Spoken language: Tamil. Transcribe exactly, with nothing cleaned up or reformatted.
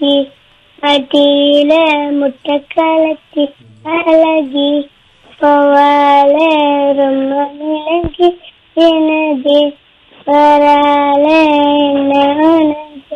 கலக்கி அடியில முட்டை கலக்கி அழகி போவால ரொம்ப விலகி எனது வரால என்ன